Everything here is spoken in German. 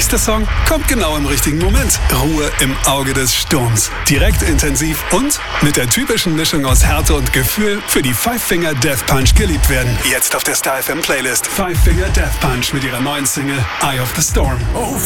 nächste Song kommt genau im richtigen Moment. Ruhe im Auge des Sturms. Direkt, intensiv und mit der typischen Mischung aus Härte und Gefühl für die Five Finger Death Punch geliebt werden. Jetzt auf der Star FM Playlist. Five Finger Death Punch mit ihrer neuen Single Eye of the Storm.